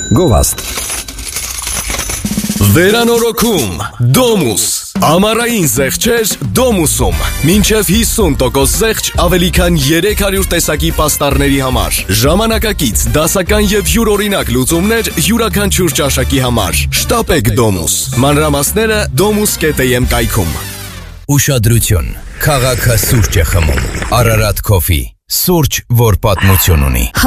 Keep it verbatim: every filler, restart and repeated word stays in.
Գովաստ Վերանորոգում Domus Ամառային զեղչեր Domus-ում Մինչև հիսուն տոկոս զեղչ ավելի քան երեք հարյուր տեսակի պաստառների համար Ժամանակակից, դասական և յուրօրինակ լուծումներ յուրաքանչյուր ճաշակի համար Շտապեք Domus Մանրամասները domus կետ am կայքում Ուշադրություն Քաղաքը սուրճ է խմում Ararat Coffee Սուրճ, որ պատմություն ունի